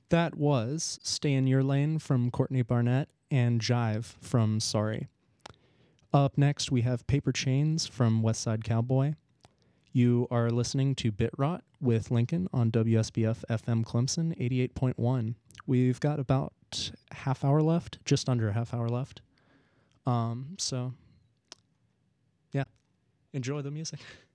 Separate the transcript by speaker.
Speaker 1: That was Stay in Your Lane from Courtney Barnett and Jive from Sorry. Up next, we have Paper Chains from West Side Cowboy. You are listening to Bit Rot with Lincoln on WSBF FM Clemson 88.1. We've got about half hour left, just under a half hour left. So, yeah, enjoy the music.